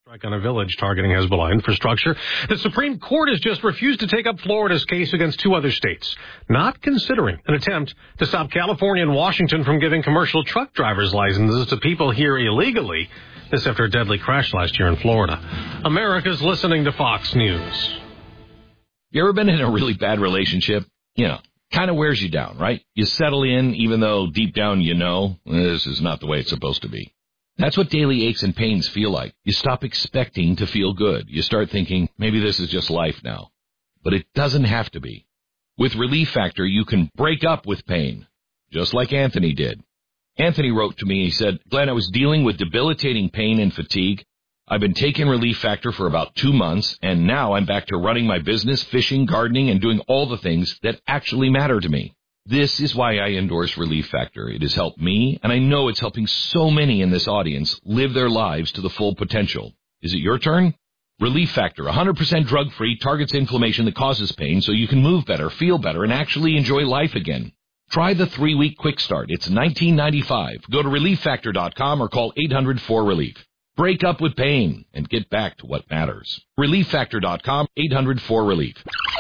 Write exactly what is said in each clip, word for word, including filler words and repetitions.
Strike on a village targeting Hezbollah infrastructure. The Supreme Court has just refused to take up Florida's case against two other states, not considering an attempt to stop California and Washington from giving commercial truck driver's licenses to people here illegally. This after a deadly crash last year in Florida. America's listening to Fox News. You ever been in a really bad relationship? You know, kind of wears you down, right? You settle in even though deep down you know this is not the way it's supposed to be. That's what daily aches and pains feel like. You stop expecting to feel good. You start thinking, maybe this is just life now. But it doesn't have to be. With Relief Factor, you can break up with pain, just like Anthony did. Anthony wrote to me, he said, Glenn, I was dealing with debilitating pain and fatigue. I've been taking Relief Factor for about two months, and now I'm back to running my business, fishing, gardening, and doing all the things that actually matter to me. This is why I endorse Relief Factor. It has helped me, and I know it's helping so many in this audience live their lives to the full potential. Is it your turn? Relief Factor, one hundred percent drug-free, targets inflammation that causes pain so you can move better, feel better, and actually enjoy life again. Try the three-week quick start. It's nineteen ninety-five. Go to relief factor dot com or call eight hundred four relief. Break up with pain and get back to what matters. relief factor dot com, eight hundred four relief.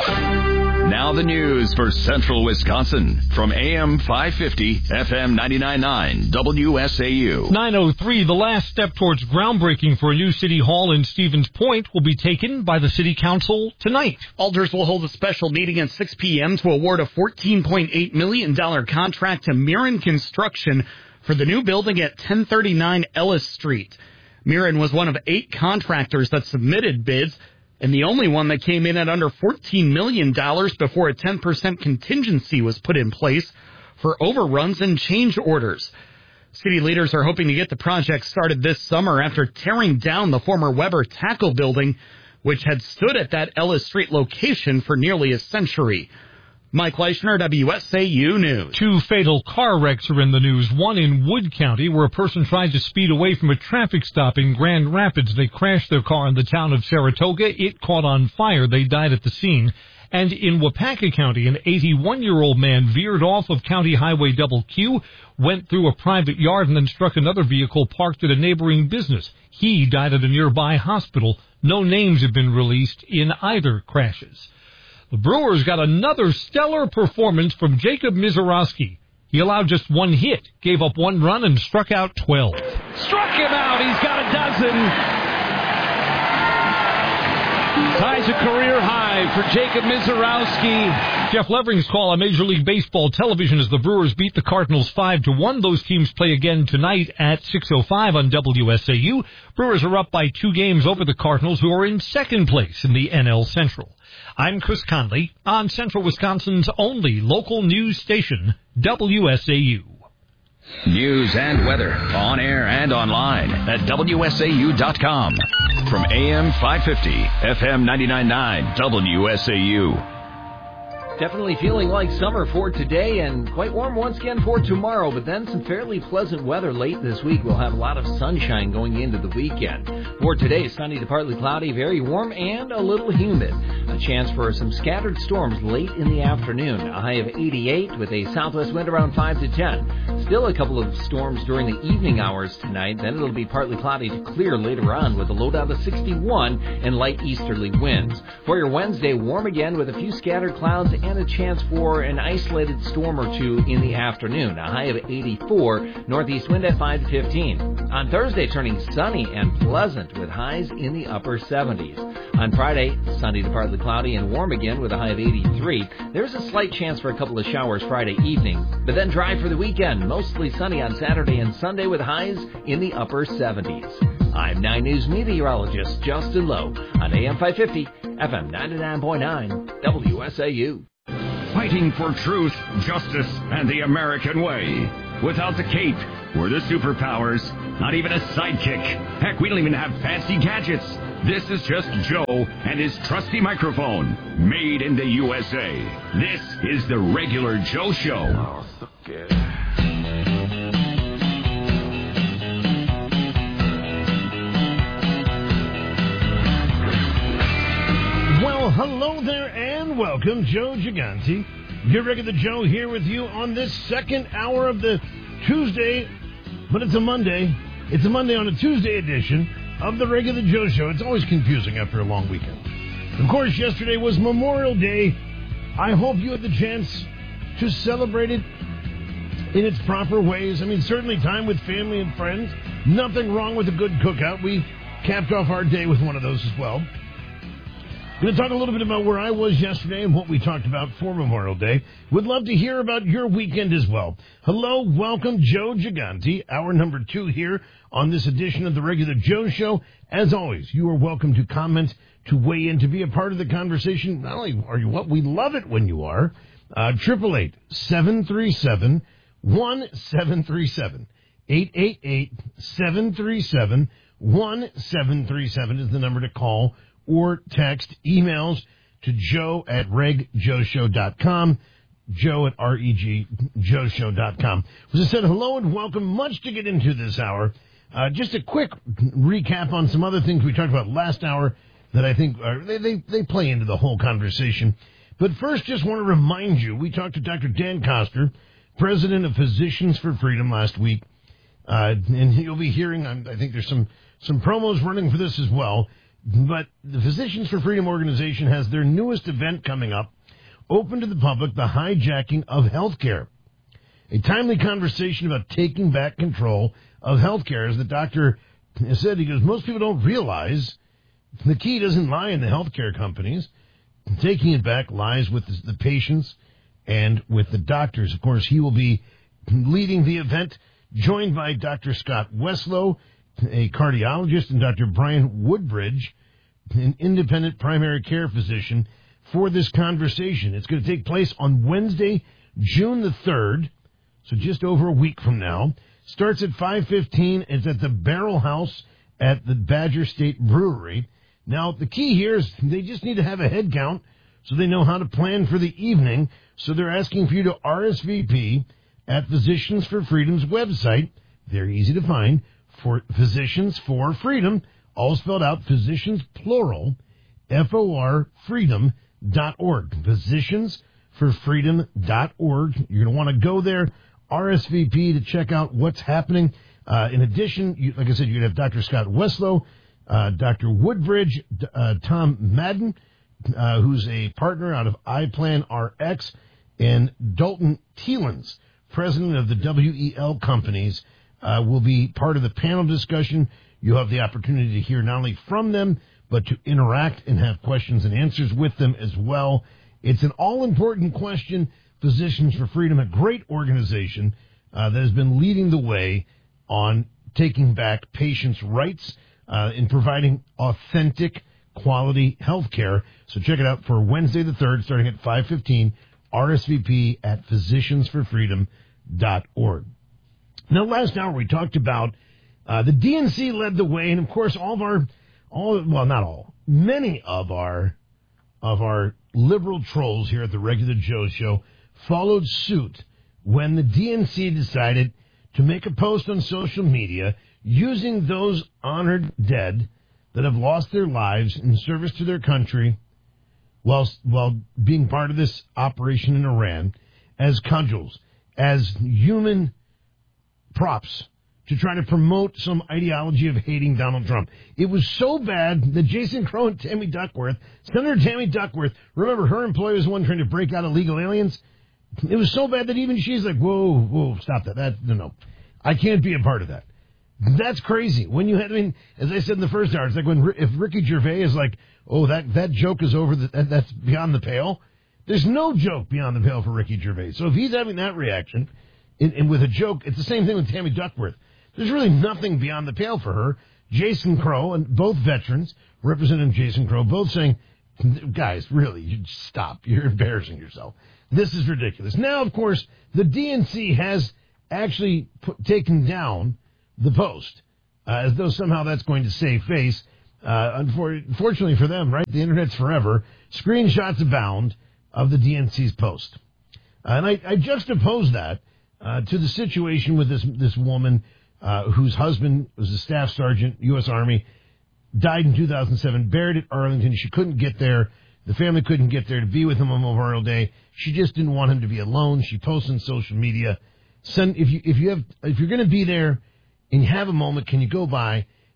Now the news for Central Wisconsin from A M five fifty, F M ninety-nine point nine, W S A U. nine oh three, the last step towards groundbreaking for a new city hall in Stevens Point will be taken by the city council tonight. Alders will hold a special meeting at six p.m. to award a fourteen point eight million dollars contract to Mirren Construction for the new building at ten thirty-nine Ellis Street. Mirren was one of eight contractors that submitted bids, and the only one that came in at under fourteen million dollars before a ten percent contingency was put in place for overruns and change orders. City leaders are hoping to get the project started this summer after tearing down the former Weber Tackle building, which had stood at that Ellis Street location for nearly a century. Mike Leischner, W S A U News. Two fatal car wrecks are in the news. One in Wood County, where a person tried to speed away from a traffic stop in Grand Rapids. They crashed their car in the town of Saratoga. It caught on fire. They died at the scene. And in Wapaka County, an eighty-one-year-old man veered off of County Highway Double Q, went through a private yard, and then struck another vehicle parked at a neighboring business. He died at a nearby hospital. No names have been released in either crashes. The Brewers got another stellar performance from Jacob Misiorowski. He allowed just one hit, gave up one run, and struck out twelve. Struck him out. He's got a dozen. Ties a career high for Jacob Misiorowski. Jeff Levering's call on Major League Baseball television as the Brewers beat the Cardinals five to one. Those teams play again tonight at six oh five on W S A U. Brewers are up by two games over the Cardinals, who are in second place in the N L Central. I'm Chris Conley on Central Wisconsin's only local news station, W S A U. News and weather on air and online at W S A U dot com. From A M five fifty, F M ninety-nine point nine, W S A U. Definitely feeling like summer for today and quite warm once again for tomorrow, but then some fairly pleasant weather late this week. We'll have a lot of sunshine going into the weekend. For today, sunny to partly cloudy, very warm and a little humid. A chance for some scattered storms late in the afternoon. A high of eighty-eight with a southwest wind around five to ten. Still a couple of storms during the evening hours tonight. Then it'll be partly cloudy to clear later on with a low down to sixty-one and light easterly winds. For your Wednesday, warm again with a few scattered clouds and a chance for an isolated storm or two in the afternoon. A high of eighty-four, northeast wind at five to fifteen. On Thursday, turning sunny and pleasant with highs in the upper seventies. On Friday, sunny to partly cloudy and warm again with a high of eighty-three. There's a slight chance for a couple of showers Friday evening, but then dry for the weekend. Mostly sunny on Saturday and Sunday with highs in the upper seventies. I'm nine News meteorologist Justin Lowe on A M five fifty, F M ninety-nine point nine, W S A U. Fighting for truth, justice, and the American way. Without the cape, we're the superpowers. Not even a sidekick. Heck, we don't even have fancy gadgets. This is just Joe and his trusty microphone, made in the U S A. This is the Regular Joe Show. Oh, so good. Well, hello there and welcome, Joe Gigante. Your Regular Joe here with you on this second hour of the Tuesday, but it's a Monday. It's a Monday on a Tuesday edition of the Regular Joe Show. It's always confusing after a long weekend. Of course, yesterday was Memorial Day. I hope you had the chance to celebrate it in its proper ways. I mean, certainly time with family and friends. Nothing wrong with a good cookout. We capped off our day with one of those as well. Going to talk a little bit about where I was yesterday and what we talked about for Memorial Day. Would love to hear about your weekend as well. Hello, welcome, Joe Gigante, hour number two here on this edition of the Regular Joe Show. As always, you are welcome to comment, to weigh in, to be a part of the conversation. Not only are you what, we love it when you are. Uh, triple eight, seven three seven, one seven three seven. eight eight eight, seven three seven, one seven three seven is the number to call or text. Emails to joe at reg joe show dot com, joe at reg joe show dot com. As I said, hello and welcome. Much to get into this hour. Uh, just a quick recap on some other things we talked about last hour that I think are, they, they, they play into the whole conversation. But first, just want to remind you, we talked to Doctor Dan Koster, president of Physicians for Freedom, last week. Uh, and you'll be hearing, I think there's some, some promos running for this as well. But the Physicians for Freedom organization has their newest event coming up, open to the public, the hijacking of healthcare. A timely conversation about taking back control of healthcare. As the doctor said, he goes, most people don't realize the key doesn't lie in the healthcare companies. Taking it back lies with the patients and with the doctors. Of course, he will be leading the event, joined by Doctor Scott Weslow, a cardiologist, and Doctor Brian Woodbridge, an independent primary care physician, for this conversation. It's going to take place on Wednesday, June the third, so just over a week from now. Starts at five fifteen. It's at the Barrel House at the Badger State Brewery. Now, the key here is they just need to have a head count so they know how to plan for the evening. So they're asking for you to R S V P at Physicians for Freedom's website. They're easy to find. For Physicians for Freedom, all spelled out, Physicians plural, F O R freedom dot org. Physicians for freedom dot org. You're going to want to go there, R S V P, to check out what's happening. Uh, in addition, you, like I said, you're going to have Doctor Scott Weslow, uh, Doctor Woodbridge, uh, Tom Madden, uh, who's a partner out of iPlan R X, and Dalton Thielens, president of the W E L companies, Uh, will be part of the panel discussion. You'll have the opportunity to hear not only from them, but to interact and have questions and answers with them as well. It's an all-important question. Physicians for Freedom, a great organization uh, that has been leading the way on taking back patients' rights uh, in providing authentic, quality health care. So check it out for Wednesday the third, starting at five fifteen, R S V P at physicians for freedom dot org. Now, last hour we talked about uh, the D N C led the way, and of course, all of our, all well, not all, many of our, of our liberal trolls here at the Regular Joe Show followed suit when the D N C decided to make a post on social media using those honored dead that have lost their lives in service to their country while while being part of this operation in Iran as cudgels, as human props to try to promote some ideology of hating Donald Trump. It was so bad that Jason Crow and Tammy Duckworth, Senator Tammy Duckworth, remember her employer was the one trying to break out illegal aliens? It was so bad that even she's like, whoa, whoa, stop that. That no, no. I can't be a part of that. That's crazy. When you had, I mean, as I said in the first hour, it's like when if Ricky Gervais is like, oh, that, that joke is over, the, that, that's beyond the pale. There's no joke beyond the pale for Ricky Gervais. So if he's having that reaction, and, and with a joke, it's the same thing with Tammy Duckworth. There's really nothing beyond the pale for her. Jason Crow, and both veterans, Representative Jason Crow, both saying, guys, really, you stop. You're embarrassing yourself. This is ridiculous. Now, of course, the D N C has actually put, taken down the post, uh, as though somehow that's going to save face. Uh, unfortunately for them, right, the Internet's forever. Screenshots abound of the D N C's post. Uh, and I, I juxtapose that uh, to the situation with this this woman uh, whose husband was a staff sergeant, U S Army, died in two thousand seven, buried at Arlington. She couldn't get there. The family couldn't get there to be with him on Memorial Day. She just didn't want him to be alone. She posts on social media. Send, if you if you have if you're going to be there and you have a moment, can you go by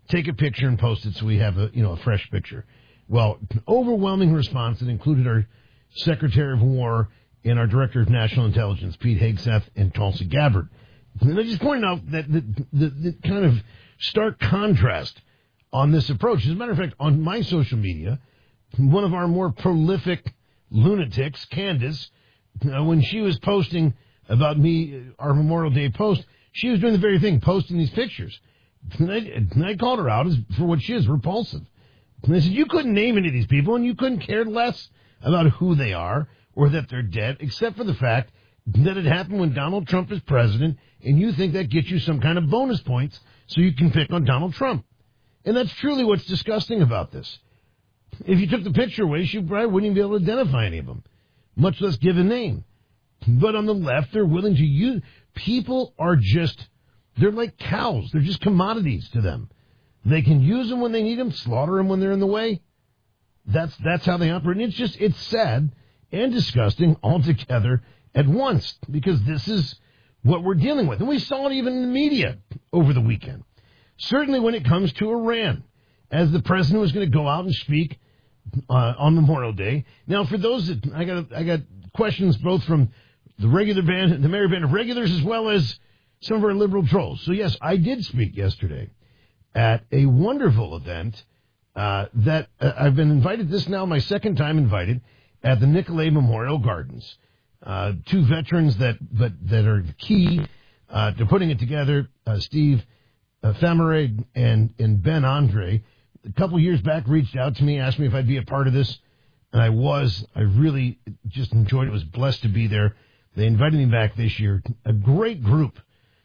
take a picture and post it so we have a, you know, a fresh picture. Well, overwhelming response that included our Secretary of War and our Director of National Intelligence, Pete Hegseth and Tulsi Gabbard. And I just pointed out that the, the, the kind of stark contrast on this approach. As a matter of fact, on my social media, one of our more prolific lunatics, Candace, uh, when she was posting about me, our Memorial Day post, she was doing the very thing, posting these pictures. And I, and I called her out as for what she is, repulsive. And I said, you couldn't name any of these people, and you couldn't care less about who they are or that they're dead, except for the fact that it happened when Donald Trump is president, and you think that gets you some kind of bonus points so you can pick on Donald Trump. And that's truly what's disgusting about this. If you took the picture away, you probably wouldn't even be able to identify any of them, much less give a name. But on the left, they're willing to use... People are just... They're like cows. They're just commodities to them. They can use them when they need them, slaughter them when they're in the way. That's that's how they operate. And it's just, it's sad and disgusting altogether at once, because this is what we're dealing with. And we saw it even in the media over the weekend. Certainly when it comes to Iran, as the president was going to go out and speak uh, on Memorial Day. Now, for those that, I got I got questions both from the regular band, the Merry Band of Regulars, as well as some of our liberal trolls. So, yes, I did speak yesterday at a wonderful event uh, that uh, I've been invited, this now my second time invited, at the Nicolay Memorial Gardens. Uh, two veterans that but that are key uh, to putting it together, uh, Steve uh, Famare and, and Ben Andre, a couple years back reached out to me, asked me if I'd be a part of this, and I was. I really just enjoyed it, was blessed to be there. They invited me back this year. A great group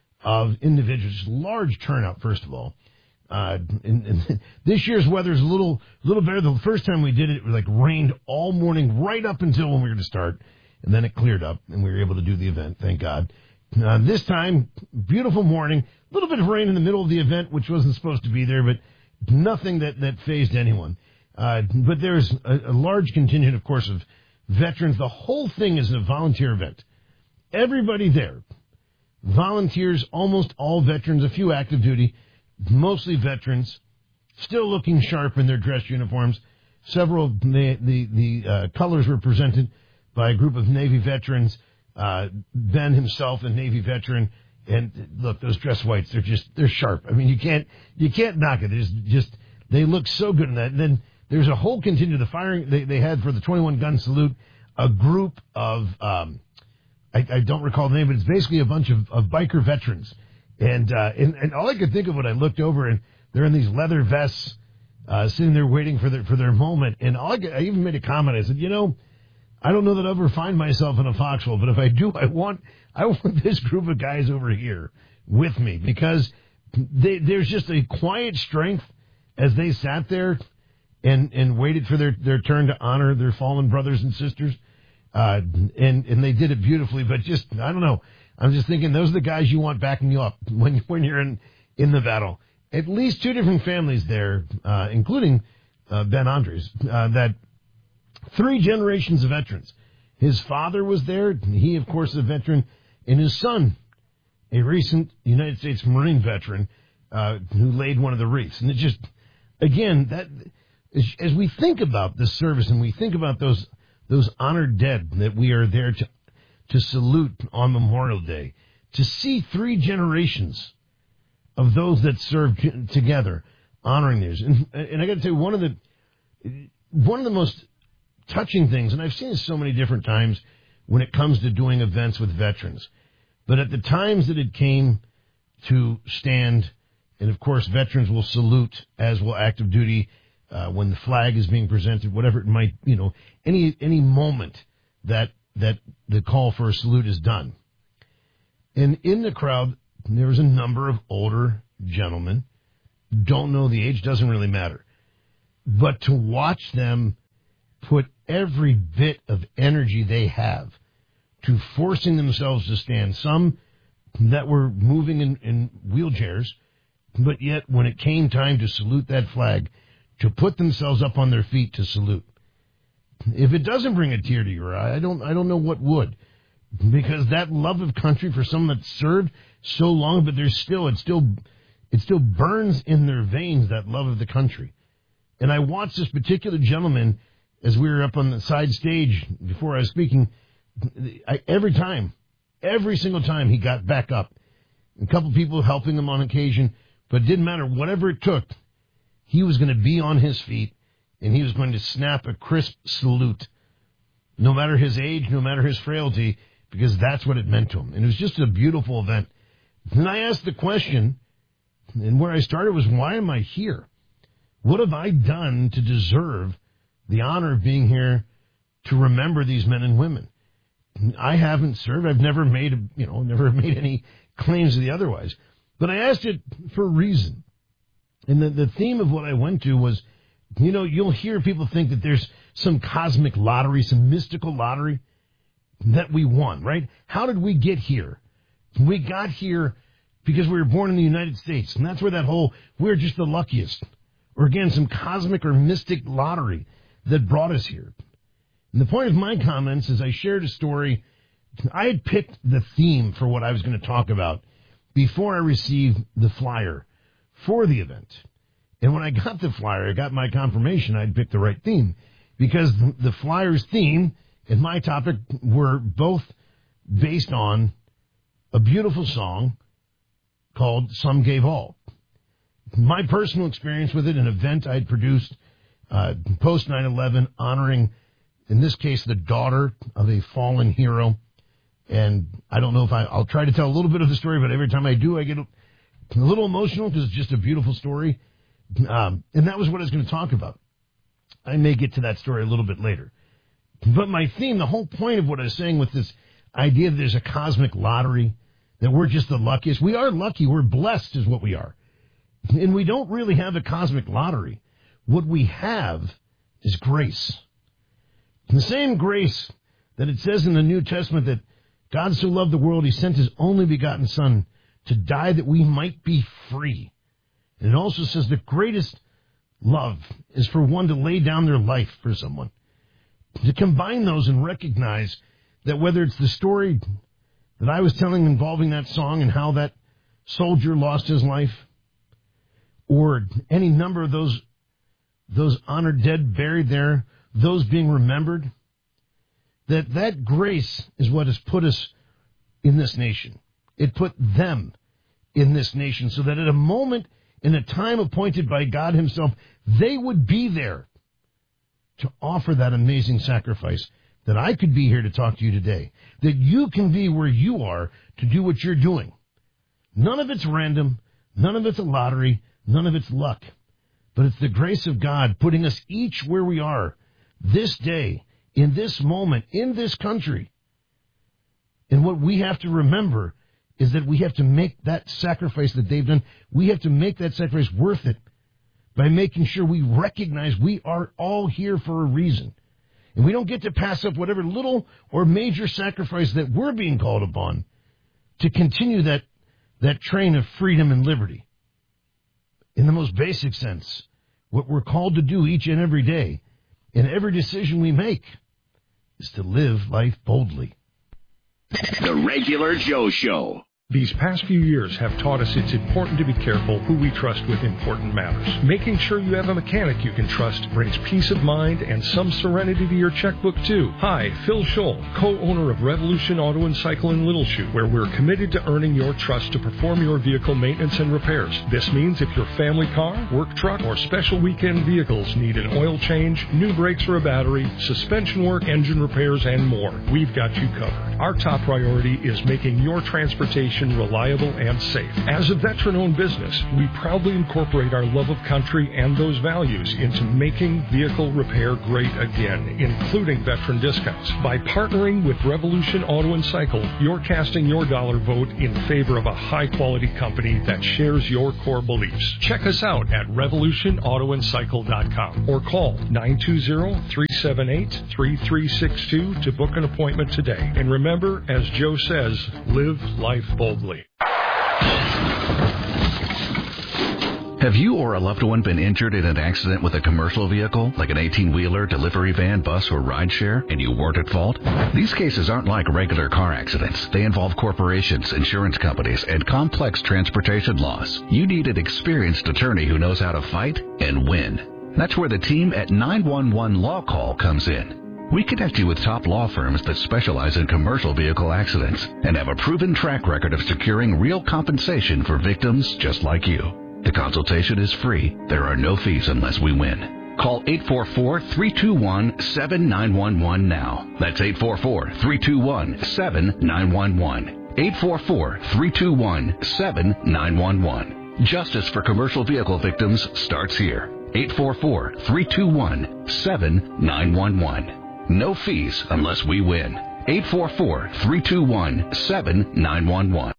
of individuals, large turnout, first of all. Uh, and, and this year's weather is a little, little better. The first time we did it, it was like rained all morning, right up until when we were to start, and then it cleared up, and we were able to do the event. Thank God. Uh, this time, beautiful morning, a little bit of rain in the middle of the event, which wasn't supposed to be there, but nothing that that fazed anyone. Uh, but there's a, a large contingent, of course, of veterans. The whole thing is a volunteer event. Everybody there, volunteers, almost all veterans, a few active duty, mostly veterans, still looking sharp in their dress uniforms. Several of the, the, the uh, colors were presented by a group of Navy veterans. Uh, Ben himself, a Navy veteran. And look, those dress whites, they're just, they're sharp. I mean, you can't, you can't knock it. There's just, they look so good in that. And then there's a whole contingent of firing they, they had for the twenty-one gun salute, a group of, um, I, I don't recall the name, but it's basically a bunch of, of biker veterans. And, uh, and, and all I could think of when I looked over, and they're in these leather vests, uh, sitting there waiting for their, for their moment. And all I, could, I even made a comment. I said, you know, I don't know that I'll ever find myself in a foxhole, but if I do, I want, I want this group of guys over here with me, because they, there's just a quiet strength as they sat there and, and waited for their, their turn to honor their fallen brothers and sisters. Uh, and, and they did it beautifully, but just, I don't know. I'm just thinking those are the guys you want backing you up when, when you're in, in the battle. At least two different families there, uh, including, uh, Ben Andres, uh, that three generations of veterans. His father was there. He, of course, is a veteran, and his son, a recent United States Marine veteran, uh, who laid one of the wreaths. And it just, again, that, as we think about this service and we think about those, those honored dead that we are there to, to salute on Memorial Day, to see three generations of those that served together honoring theirs. And, and I got to tell you, one of the, one of the most touching things, and I've seen this so many different times when it comes to doing events with veterans, but at the times that it came to stand, and of course veterans will salute, as will active duty, uh, when the flag is being presented, whatever it might, you know, any any moment that that the call for a salute is done. And in the crowd, there was a number of older gentlemen, don't know the age, doesn't really matter, but to watch them put every bit of energy they have to forcing themselves to stand. Some that were moving in, in wheelchairs, but yet when it came time to salute that flag, to put themselves up on their feet to salute. If it doesn't bring a tear to your eye, I don't I don't know what would. Because that love of country for someone that served so long, but there's still, it still It still burns in their veins, that love of the country. And I watched this particular gentleman as we were up on the side stage before I was speaking. I, every time, every single time he got back up, a couple people helping him on occasion, but it didn't matter. Whatever it took, he was going to be on his feet, and he was going to snap a crisp salute, no matter his age, no matter his frailty, because that's what it meant to him. And it was just a beautiful event. And I asked the question, and where I started was, why am I here? What have I done to deserve the honor of being here to remember these men and women? I haven't served. I've never made, you know, never made any claims to the otherwise. But I asked it for a reason. And the, the theme of what I went to was, you know, you'll hear people think that there's some cosmic lottery, some mystical lottery that we won, right? How did we get here? We got here because we were born in the United States. And that's where that whole, we're just the luckiest. Or again, some cosmic or mystic lottery that brought us here. And the point of my comments is I shared a story. I had picked the theme for what I was going to talk about before I received the flyer for the event. And when I got the flyer, I got my confirmation I'd picked the right theme, because the flyer's theme and my topic were both based on a beautiful song called Some Gave All. My personal experience with it, an event I had produced uh, post nine eleven, honoring, in this case, the daughter of a fallen hero. And I don't know if I, I'll try to tell a little bit of the story, but every time I do, I get a, a little emotional because it's just a beautiful story. Um, and that was what I was going to talk about. I may get to that story a little bit later. But my theme, the whole point of what I was saying with this idea that there's a cosmic lottery, that we're just the luckiest. We are lucky. We're blessed is what we are. And we don't really have a cosmic lottery. What we have is grace. The same grace that it says in the New Testament that God so loved the world, he sent his only begotten Son to die that we might be free. And it also says the greatest love is for one to lay down their life for someone. To combine those and recognize that whether it's the story that I was telling involving that song and how that soldier lost his life, or any number of those those honored dead buried there, those being remembered, that that grace is what has put us in this nation. It put them in this nation so that at a moment in a time appointed by God himself, they would be there to offer that amazing sacrifice, that I could be here to talk to you today, that you can be where you are to do what you're doing. None of it's random. None of it's a lottery. None of it's luck. But it's the grace of God putting us each where we are this day, in this moment, in this country. And what we have to remember is that we have to make that sacrifice that they've done, we have to make that sacrifice worth it by making sure we recognize we are all here for a reason. And we don't get to pass up whatever little or major sacrifice that we're being called upon to continue that, that train of freedom and liberty. In the most basic sense, what we're called to do each and every day, in every decision we make, is to live life boldly. The Regular Joe Show. These past few years have taught us it's important to be careful who we trust with important matters. Making sure you have a mechanic you can trust brings peace of mind and some serenity to your checkbook, too. Hi, Phil Scholl, co-owner of Revolution Auto and Cycle in Little Chute, where we're committed to earning your trust to perform your vehicle maintenance and repairs. This means if your family car, work truck, or special weekend vehicles need an oil change, new brakes or a battery, suspension work, engine repairs, and more, we've got you covered. Our top priority is making your transportation reliable and safe. As a veteran-owned business, we proudly incorporate our love of country and those values into making vehicle repair great again, including veteran discounts. By partnering with Revolution Auto and Cycle, you're casting your dollar vote in favor of a high-quality company that shares your core beliefs. Check us out at revolution auto and cycle dot com or call nine two zero, three seven eight, three three six two to book an appointment today. And remember, as Joe says, live life boldly. Have you or a loved one been injured in an accident with a commercial vehicle, like an eighteen-wheeler, delivery van, bus, or rideshare, and you weren't at fault? These cases aren't like regular car accidents. They involve corporations, insurance companies, and complex transportation laws. You need an experienced attorney who knows how to fight and win. That's where the team at nine one one Law Call comes in. We connect you with top law firms that specialize in commercial vehicle accidents and have a proven track record of securing real compensation for victims just like you. The consultation is free. There are no fees unless we win. Call eight four four, three two one, seven nine one one now. That's eight four four, three two one, seven nine one one. eight four four, three two one, seven nine one one. Justice for commercial vehicle victims starts here. eight four four, three two one, seven nine one one. No fees unless we win. eight four four, three two one, seven nine one one.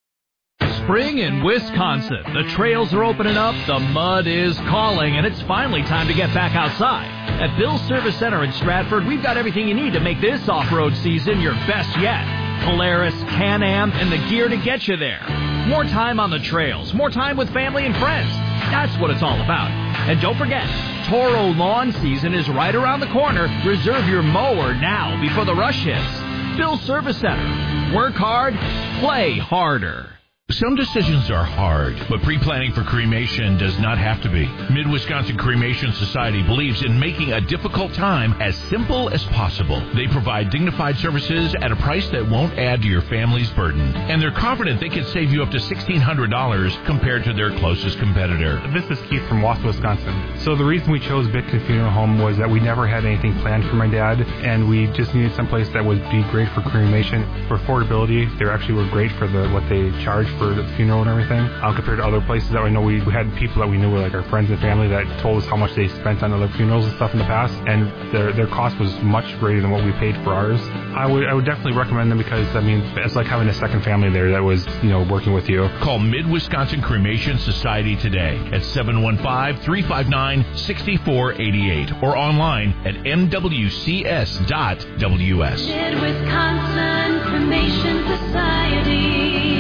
Spring in Wisconsin. The trails are opening up, the mud is calling, and it's finally time to get back outside. At Bill's Service Center in Stratford, we've got everything you need to make this off-road season your best yet. Polaris, Can-Am, and the gear to get you there. More time on the trails, more time with family and friends. That's what it's all about. And don't forget, Toro lawn season is right around the corner. Reserve your mower now before the rush hits. Bill's Service Center. Work hard, play harder. Some decisions are hard, but pre-planning for cremation does not have to be. Mid-Wisconsin Cremation Society believes in making a difficult time as simple as possible. They provide dignified services at a price that won't add to your family's burden. And they're confident they can save you up to sixteen hundred dollars compared to their closest competitor. This is Keith from Wausau, Wisconsin. So the reason we chose Bitkin Funeral Home was that we never had anything planned for my dad, and we just needed someplace that would be great for cremation. For affordability, they actually were great for the what they charge for the funeral and everything, um, compared to other places that we know. We, we had people that we knew were like our friends and family that told us how much they spent on other funerals and stuff in the past, and their their cost was much greater than what we paid for ours. I would I would definitely recommend them because, I mean, it's like having a second family there that was, you know, working with you. Call Mid-Wisconsin Cremation Society today at seven one five, three five nine, six four eight eight or online at m w c s dot w s. Mid-Wisconsin Cremation Society.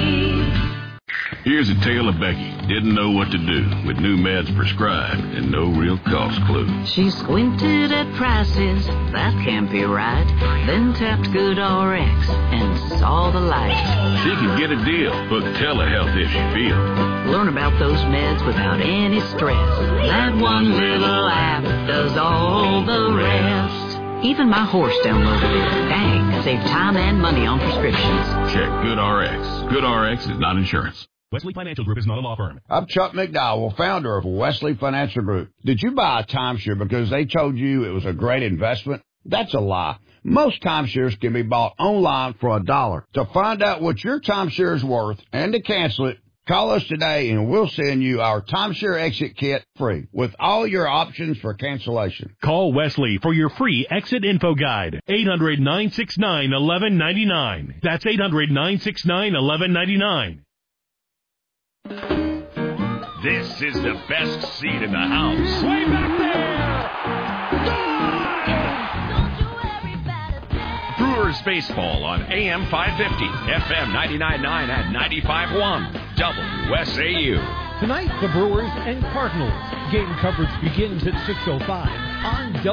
Here's a tale of Becky. Didn't know what to do with new meds prescribed and no real cost clue. She squinted at prices, that can't be right. Then tapped Good R X and saw the light. She could get a deal. Book telehealth if she feels. Learn about those meds without any stress. That one little app does all the rest. Even my horse downloaded it. Dang, saved time and money on prescriptions. Check Good R X. Good R X is not insurance. Wesley Financial Group is not a law firm. I'm Chuck McDowell, founder of Wesley Financial Group. Did you buy a timeshare because they told you it was a great investment? That's a lie. Most timeshares can be bought online for a dollar. To find out what your timeshare is worth and to cancel it, call us today and we'll send you our timeshare exit kit free with all your options for cancellation. Call Wesley for your free exit info guide. eight hundred, nine six nine, eleven ninety-nine. That's eight hundred, nine six nine, eleven ninety-nine. This is the best seat in the house. Way back there! Brewers baseball on A M five fifty, F M ninety-nine point nine and ninety-five point one, W S A U. Tonight, the Brewers and Cardinals. Game coverage begins at six oh five on